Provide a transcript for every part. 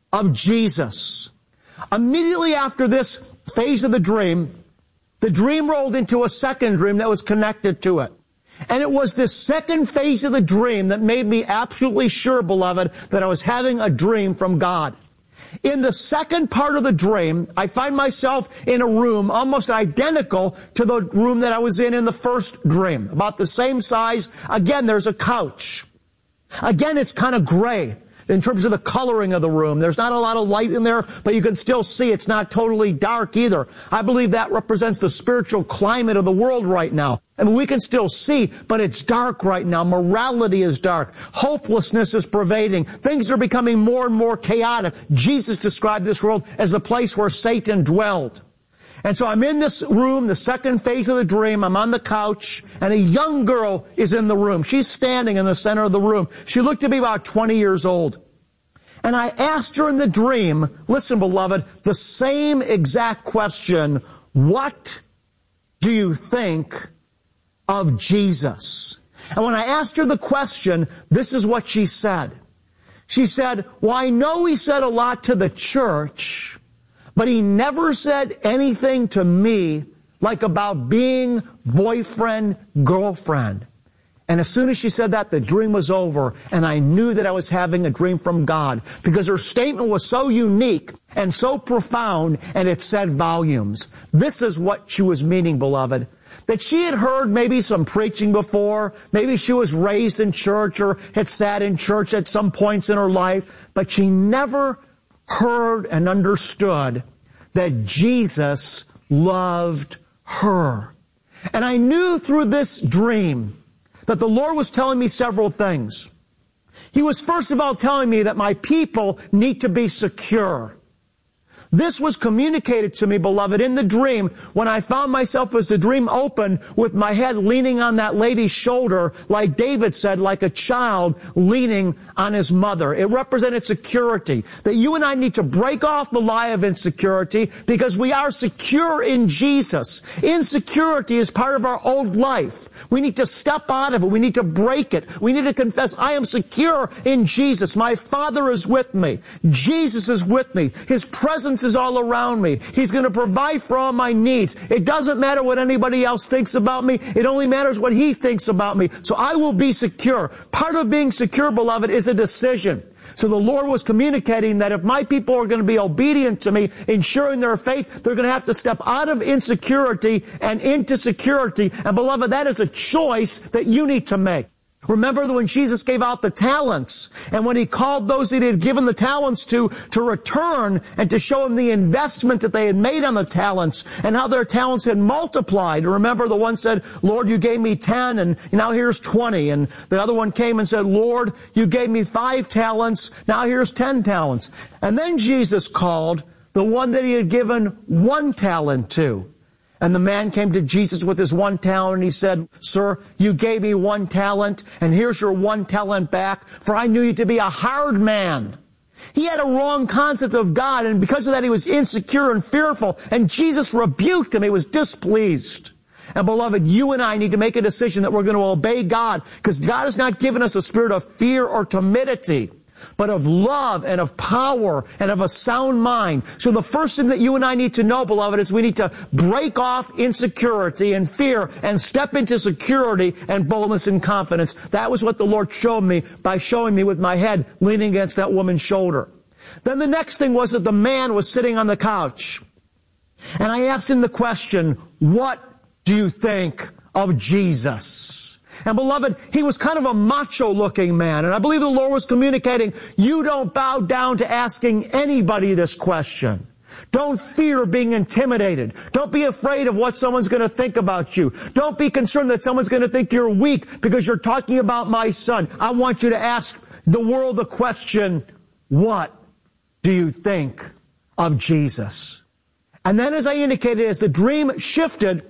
of Jesus. Immediately after this phase of the dream rolled into a second dream that was connected to it. And it was this second phase of the dream that made me absolutely sure, beloved, that I was having a dream from God. In the second part of the dream, I find myself in a room almost identical to the room that I was in the first dream. About the same size. Again, there's a couch. Again, it's kind of gray in terms of the coloring of the room. There's not a lot of light in there, but you can still see it's not totally dark either. I believe that represents the spiritual climate of the world right now. I mean, we can still see, but it's dark right now. Morality is dark. Hopelessness is pervading. Things are becoming more and more chaotic. Jesus described this world as a place where Satan dwelled. And so I'm in this room, the second phase of the dream. I'm on the couch, and a young girl is in the room. She's standing in the center of the room. She looked to be about 20 years old. And I asked her in the dream, listen, beloved, the same exact question, what do you think of Jesus? And when I asked her the question, this is what she said. She said, well, I know he said a lot to the church, but he never said anything to me like about being boyfriend, girlfriend. And as soon as she said that, the dream was over, and I knew that I was having a dream from God, because her statement was so unique and so profound, and it said volumes. This is what she was meaning, beloved. That she had heard maybe some preaching before, maybe she was raised in church or had sat in church at some points in her life, but she never heard and understood that Jesus loved her. And I knew through this dream that the Lord was telling me several things. He was first of all telling me that my people need to be secure. This was communicated to me, beloved, in the dream when I found myself as the dream opened with my head leaning on that lady's shoulder, like David said, like a child leaning on his mother. It represented security. That you and I need to break off the lie of insecurity because we are secure in Jesus. Insecurity is part of our old life. We need to step out of it. We need to break it. We need to confess, I am secure in Jesus. My Father is with me. Jesus is with me. His presence is all around me. He's going to provide for all my needs. It doesn't matter what anybody else thinks about me. It only matters what He thinks about me. So I will be secure. Part of being secure, beloved, is a decision. So the Lord was communicating that if my people are going to be obedient to me, ensuring their faith, they're going to have to step out of insecurity and into security. And beloved, that is a choice that you need to make. Remember when Jesus gave out the talents, and when He called those that He had given the talents to return and to show them the investment that they had made on the talents and how their talents had multiplied. Remember, the one said, Lord, you gave me 10 and now here's 20. And the other one came and said, Lord, you gave me 5 talents, now here's 10 talents. And then Jesus called the one that He had given 1 talent to. And the man came to Jesus with his 1 talent, and he said, Sir, you gave me 1 talent, and here's your 1 talent back, for I knew you to be a hard man. He had a wrong concept of God, and because of that he was insecure and fearful, and Jesus rebuked him. He was displeased. And beloved, you and I need to make a decision that we're going to obey God, because God has not given us a spirit of fear or timidity, but of love and of power and of a sound mind. So the first thing that you and I need to know, beloved, is we need to break off insecurity and fear and step into security and boldness and confidence. That was what the Lord showed me by showing me with my head leaning against that woman's shoulder. Then the next thing was that the man was sitting on the couch. And I asked him the question, what do you think of Jesus? And beloved, he was kind of a macho-looking man. And I believe the Lord was communicating, you don't bow down to asking anybody this question. Don't fear being intimidated. Don't be afraid of what someone's going to think about you. Don't be concerned that someone's going to think you're weak because you're talking about my son. I want you to ask the world the question, what do you think of Jesus? And then, as I indicated, as the dream shifted,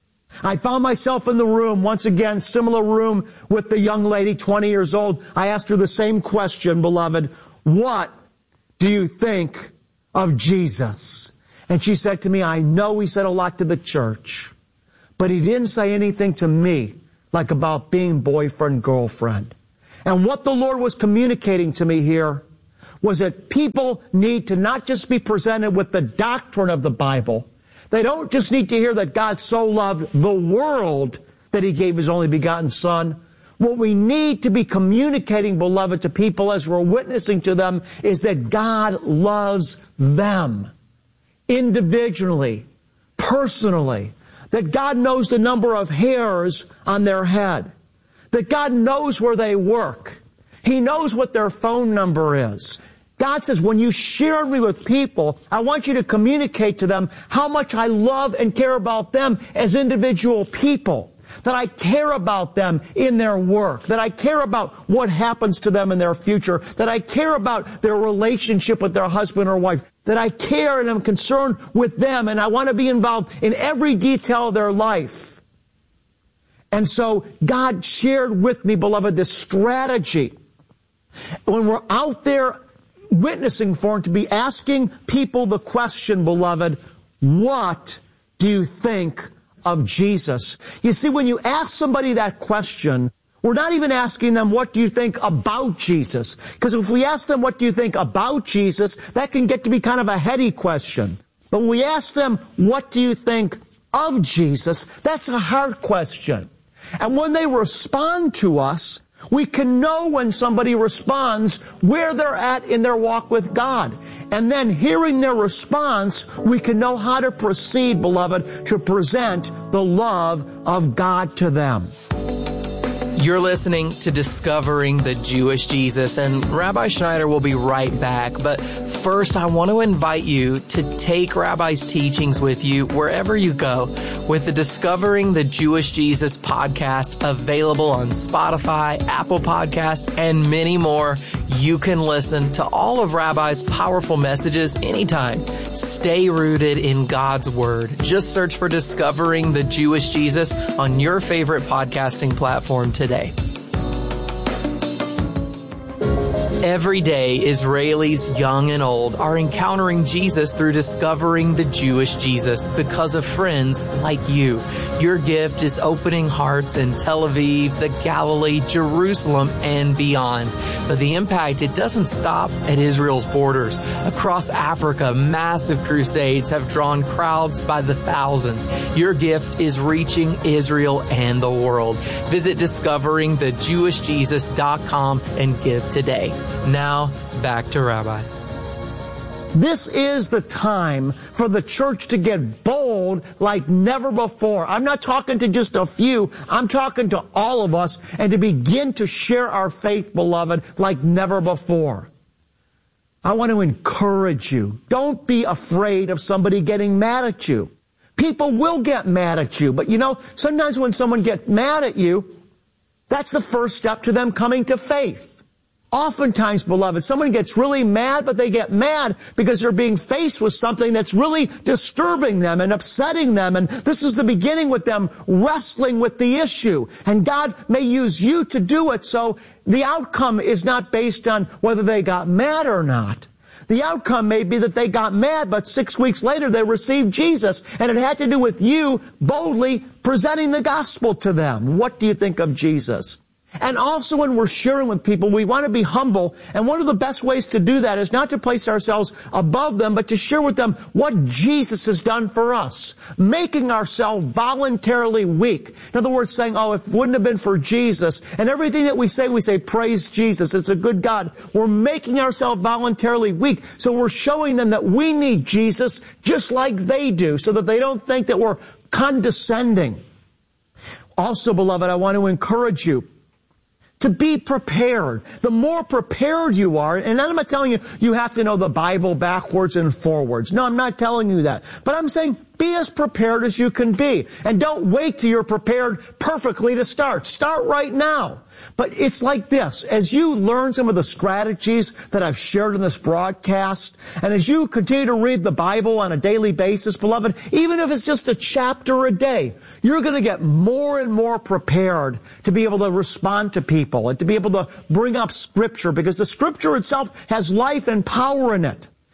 I found myself in the room, once again, similar room with the young lady, 20 years old. I asked her the same question, beloved, what do you think of Jesus? And she said to me, I know he said a lot to the church, but he didn't say anything to me like about being boyfriend, girlfriend. And what the Lord was communicating to me here, was that people need to not just be presented with the doctrine of the Bible. They don't just need to hear that God so loved the world that He gave His only begotten Son. What we need to be communicating, beloved, to people as we're witnessing to them is that God loves them individually, personally, that God knows the number of hairs on their head, that God knows where they work. He knows what their phone number is. God says, when you share me with people, I want you to communicate to them how much I love and care about them as individual people. That I care about them in their work, that I care about what happens to them in their future, that I care about their relationship with their husband or wife, that I care and I'm concerned with them and I want to be involved in every detail of their life. And so God shared with me, beloved, this strategy. When we're out there witnessing for Him, to be asking people the question, beloved, what do you think of Jesus? You see, when you ask somebody that question, we're not even asking them, what do you think about Jesus? Because if we ask them, what do you think about Jesus, that can get to be kind of a heady question. But when we ask them, what do you think of Jesus, that's a hard question. And when they respond to us, we can know when somebody responds where they're at in their walk with God. And then hearing their response, we can know how to proceed, beloved, to present the love of God to them. You're listening to Discovering the Jewish Jesus, and Rabbi Schneider will be right back. But first, I want to invite you to take Rabbi's teachings with you wherever you go, with the Discovering the Jewish Jesus podcast available on Spotify, Apple Podcasts, and many more. You can listen to all of Rabbi's powerful messages anytime. Stay rooted in God's Word. Just search for Discovering the Jewish Jesus on your favorite podcasting platform today. Every day, Israelis, young and old, are encountering Jesus through Discovering the Jewish Jesus because of friends like you. Your gift is opening hearts in Tel Aviv, the Galilee, Jerusalem, and beyond. But the impact, it doesn't stop at Israel's borders. Across Africa, massive crusades have drawn crowds by the thousands. Your gift is reaching Israel and the world. Visit discoveringthejewishjesus.com and give today. Now, back to Rabbi. This is the time for the church to get bold like never before. I'm not talking to just a few. I'm talking to all of us, and to begin to share our faith, beloved, like never before. I want to encourage you. Don't be afraid of somebody getting mad at you. People will get mad at you, but you know, sometimes when someone gets mad at you, that's the first step to them coming to faith. Oftentimes, beloved, someone gets really mad, but they get mad because they're being faced with something that's really disturbing them and upsetting them. And this is the beginning with them wrestling with the issue. And God may use you to do it, so the outcome is not based on whether they got mad or not. The outcome may be that they got mad, but 6 weeks later they received Jesus, and it had to do with you boldly presenting the gospel to them. What do you think of Jesus? And also when we're sharing with people, we want to be humble. And one of the best ways to do that is not to place ourselves above them, but to share with them what Jesus has done for us. Making ourselves voluntarily weak. In other words, saying, oh, if it wouldn't have been for Jesus. And everything that we say, praise Jesus. It's a good God. We're making ourselves voluntarily weak. So we're showing them that we need Jesus just like they do, so that they don't think that we're condescending. Also, beloved, I want to encourage you to be prepared. The more prepared you are, and I'm not telling you you have to know the Bible backwards and forwards. No, I'm not telling you that. But I'm saying be as prepared as you can be. And don't wait till you're prepared perfectly to start. Start right now. But it's like this. As you learn some of the strategies that I've shared in this broadcast, and as you continue to read the Bible on a daily basis, beloved, even if it's just a chapter a day, you're going to get more and more prepared to be able to respond to people and to be able to bring up Scripture, because the Scripture itself has life and power in it.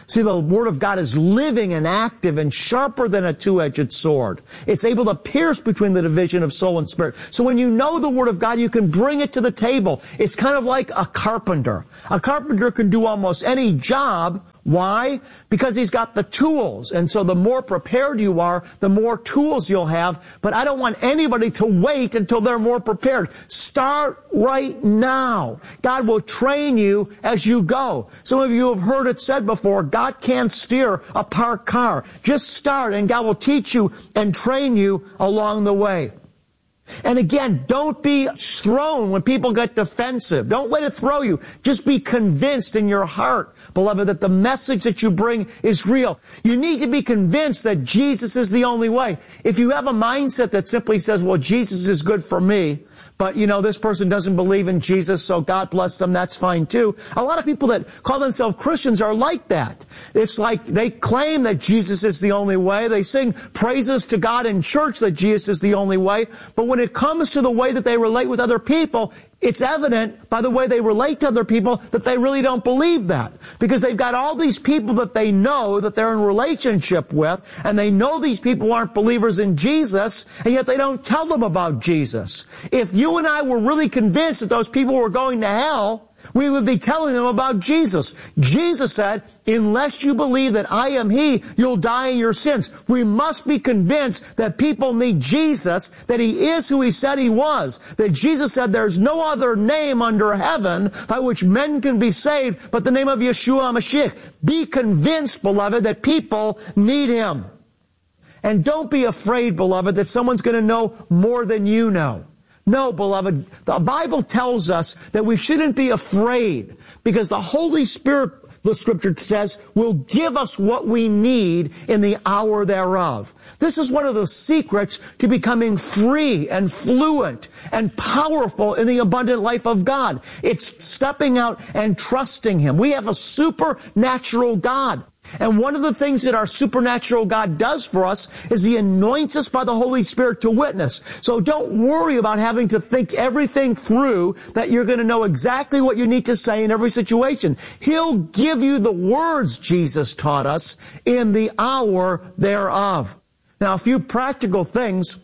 See, the Word of God is living and active and sharper than a two-edged sword. It's able to pierce between the division of soul and spirit. So when you know the Word of God, you can bring it to the table. It's kind of like a carpenter. A carpenter can do almost any job. Why? Because he's got the tools. And so the more prepared you are, the more tools you'll have. But I don't want anybody to wait until they're more prepared. Start right now. God will train you as you go. Some of you have heard it said before, God can't steer a parked car. Just start and God will teach you and train you along the way. And again, don't be thrown when people get defensive. Don't let it throw you. Just be convinced in your heart, beloved, that the message that you bring is real. You need to be convinced that Jesus is the only way. If you have a mindset that simply says, well, Jesus is good for me, but, this person doesn't believe in Jesus, so God bless them, that's fine too. A lot of people that call themselves Christians are like that. It's like they claim that Jesus is the only way. They sing praises to God in church that Jesus is the only way. But when it comes to the way that they relate with other people, it's evident by the way they relate to other people that they really don't believe that. Because they've got all these people that they know that they're in relationship with, and they know these people aren't believers in Jesus, and yet they don't tell them about Jesus. If you and I were really convinced that those people were going to hell, we would be telling them about Jesus. Jesus said, unless you believe that I am He, you'll die in your sins. We must be convinced that people need Jesus, that He is who He said He was. That Jesus said there's no other name under heaven by which men can be saved but the name of Yeshua HaMashiach. Be convinced, beloved, that people need Him. And don't be afraid, beloved, that someone's going to know more than you know. No, beloved, the Bible tells us that we shouldn't be afraid because the Holy Spirit, the Scripture says, will give us what we need in the hour thereof. This is one of the secrets to becoming free and fluent and powerful in the abundant life of God. It's stepping out and trusting Him. We have a supernatural God. And one of the things that our supernatural God does for us is He anoints us by the Holy Spirit to witness. So don't worry about having to think everything through, that you're going to know exactly what you need to say in every situation. He'll give you the words, Jesus taught us, in the hour thereof. Now, a few practical things.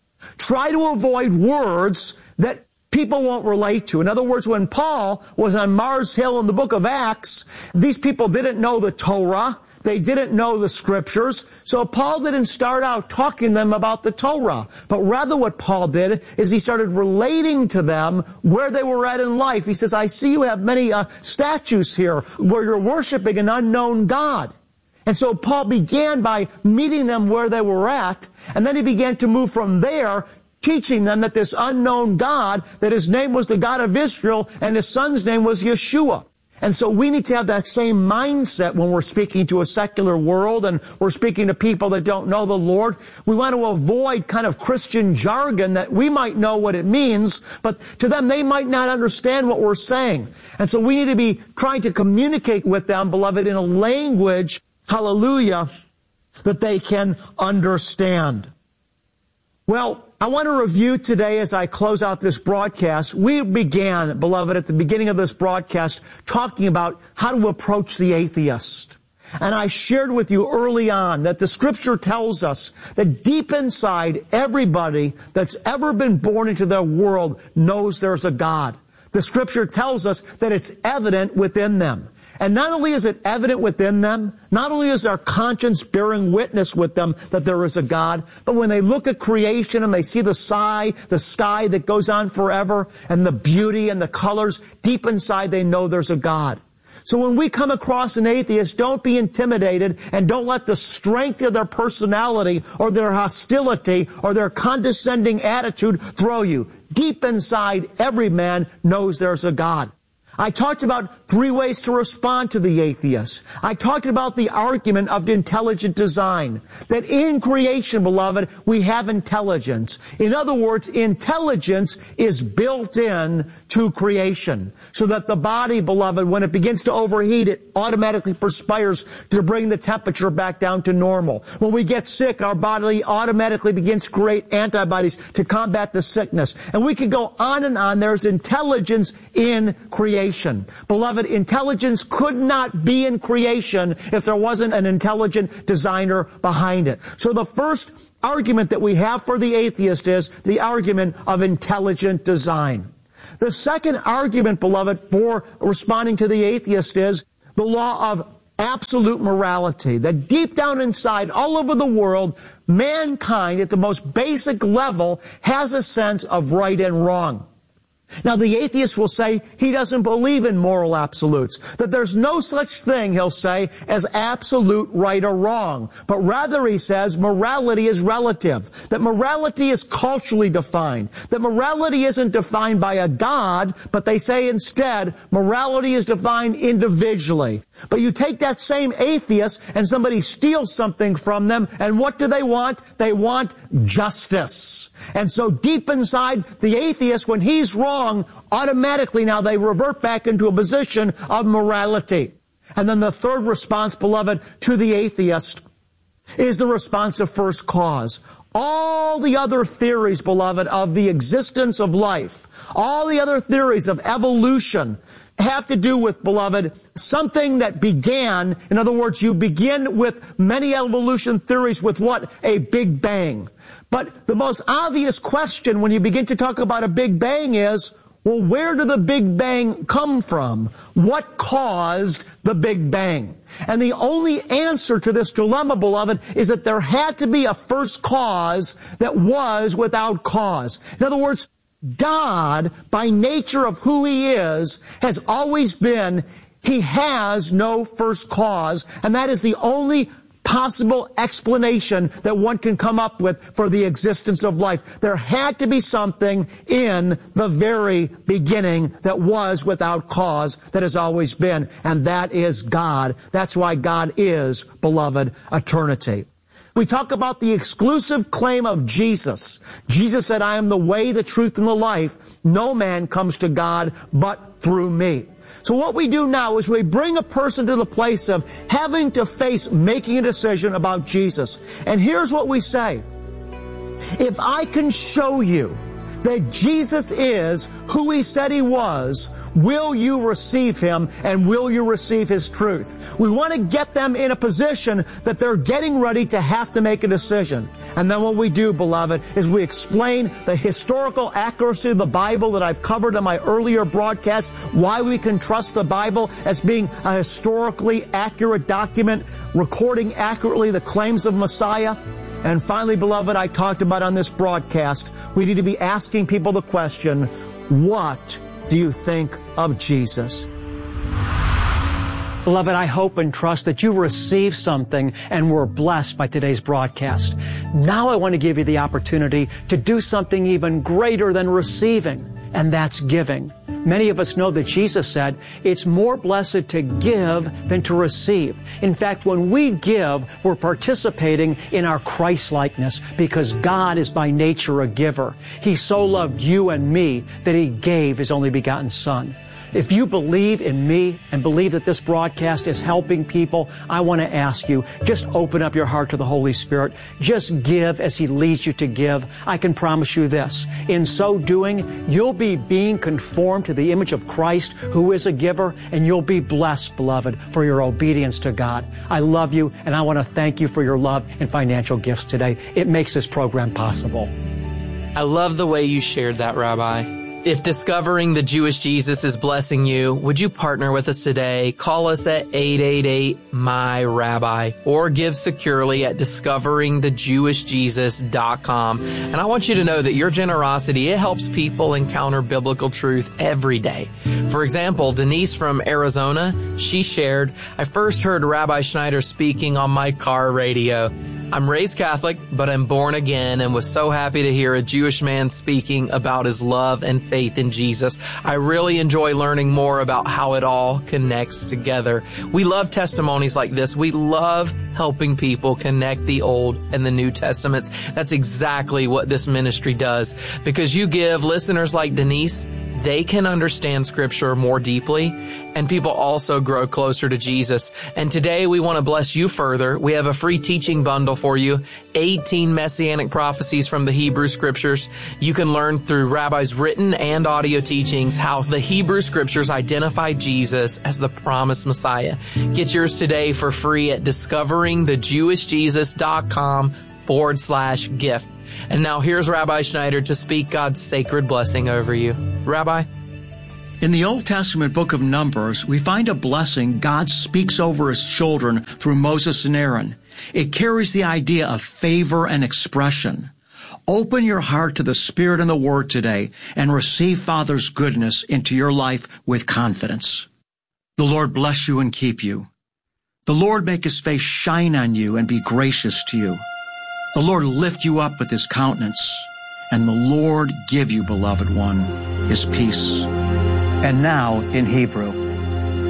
Try to avoid words that people won't relate to. In other words, when Paul was on Mars Hill in the book of Acts, these people didn't know the Torah. They didn't know the Scriptures. So Paul didn't start out talking to them about the Torah. But rather what Paul did is he started relating to them where they were at in life. He says, I see you have many statues here where you're worshiping an unknown God. And so Paul began by meeting them where they were at, and then he began to move from there, teaching them that this unknown God, that His name was the God of Israel, and His Son's name was Yeshua. And so we need to have that same mindset when we're speaking to a secular world and we're speaking to people that don't know the Lord. We want to avoid kind of Christian jargon that we might know what it means, but to them they might not understand what we're saying. And so we need to be trying to communicate with them, beloved, in a language, hallelujah, that they can understand. Well, I want to review today as I close out this broadcast. We began, beloved, at the beginning of this broadcast talking about how to approach the atheist. And I shared with you early on that the Scripture tells us that deep inside everybody that's ever been born into the world knows there's a God. The Scripture tells us that it's evident within them. And not only is it evident within them, not only is their conscience bearing witness with them that there is a God, but when they look at creation and they see the sky that goes on forever, and the beauty and the colors, deep inside they know there's a God. So when we come across an atheist, don't be intimidated and don't let the strength of their personality or their hostility or their condescending attitude throw you. Deep inside, every man knows there's a God. I talked about 3 ways to respond to the atheist. I talked about the argument of intelligent design. That in creation, beloved, we have intelligence. In other words, intelligence is built in to creation. So that the body, beloved, when it begins to overheat, it automatically perspires to bring the temperature back down to normal. When we get sick, our body automatically begins to create antibodies to combat the sickness. And we could go on and on. There's intelligence in creation. Beloved, beloved, intelligence could not be in creation if there wasn't an intelligent designer behind it. So the first argument that we have for the atheist is the argument of intelligent design. The second argument, beloved, for responding to the atheist is the law of absolute morality. That deep down inside, all over the world, mankind at the most basic level has a sense of right and wrong. Now, the atheist will say he doesn't believe in moral absolutes, that there's no such thing, he'll say, as absolute right or wrong. But rather, he says, morality is relative, that morality is culturally defined, that morality isn't defined by a God, but they say instead, morality is defined individually. But you take that same atheist and somebody steals something from them, and what do they want? They want justice. And so deep inside the atheist, when he's wrong, automatically now they revert back into a position of morality. And then the third response, beloved, to the atheist is the response of first cause. All the other theories, beloved, of the existence of life, all the other theories of evolution have to do with, beloved, something that began. In other words, you begin with many evolution theories with what? A Big Bang. But the most obvious question when you begin to talk about a Big Bang is, well, where did the Big Bang come from? What caused the Big Bang? And the only answer to this dilemma, beloved, is that there had to be a first cause that was without cause. In other words, God, by nature of who He is, has always been, He has no first cause, and that is the only possible explanation that one can come up with for the existence of life. There had to be something in the very beginning that was without cause, that has always been, and that is God. That's why God is, beloved, eternity. We talk about the exclusive claim of Jesus. Jesus said, I am the way, the truth, and the life. No man comes to God but through me. So what we do now is we bring a person to the place of having to face making a decision about Jesus. And here's what we say. If I can show you that Jesus is who He said He was, will you receive Him and will you receive His truth? We want to get them in a position that they're getting ready to have to make a decision. And then what we do, beloved, is we explain the historical accuracy of the Bible that I've covered in my earlier broadcast, why we can trust the Bible as being a historically accurate document, recording accurately the claims of Messiah. And finally, beloved, I talked about on this broadcast, we need to be asking people the question, what do you think of Jesus? Beloved, I hope and trust that you received something and were blessed by today's broadcast. Now I want to give you the opportunity to do something even greater than receiving, and that's giving. Many of us know that Jesus said, it's more blessed to give than to receive. In fact, when we give, we're participating in our Christ-likeness because God is by nature a giver. He so loved you and me that He gave His only begotten Son. If you believe in me and believe that this broadcast is helping people, I want to ask you, just open up your heart to the Holy Spirit. Just give as He leads you to give. I can promise you this. In so doing, you'll be being conformed to the image of Christ, who is a giver, and you'll be blessed, beloved, for your obedience to God. I love you, and I want to thank you for your love and financial gifts today. It makes this program possible. I love the way you shared that, Rabbi. If discovering the Jewish Jesus is blessing you, would you partner with us today? Call us at 888-MY-RABBI or give securely at discoveringthejewishjesus.com. And I want you to know that your generosity, it helps people encounter biblical truth every day. For example, Denise from Arizona, she shared, I first heard Rabbi Schneider speaking on my car radio. I'm raised Catholic, but I'm born again and was so happy to hear a Jewish man speaking about his love and faith in Jesus. I really enjoy learning more about how it all connects together. We love testimonies like this. We love helping people connect the Old and the New Testaments. That's exactly what this ministry does. Because you give listeners like Denise, they can understand Scripture more deeply, and people also grow closer to Jesus. And today we want to bless you further. We have a free teaching bundle for you, 18 Messianic prophecies from the Hebrew Scriptures. You can learn through Rabbi's written and audio teachings how the Hebrew Scriptures identify Jesus as the promised Messiah. Get yours today for free at discoveringthejewishjesus.com/gift. And now here's Rabbi Schneider to speak God's sacred blessing over you. Rabbi? In the Old Testament book of Numbers, we find a blessing God speaks over his children through Moses and Aaron. It carries the idea of favor and expression. Open your heart to the Spirit and the Word today and receive Father's goodness into your life with confidence. The Lord bless you and keep you. The Lord make his face shine on you and be gracious to you. The Lord lift you up with his countenance, and the Lord give you, beloved one, his peace. And now in Hebrew.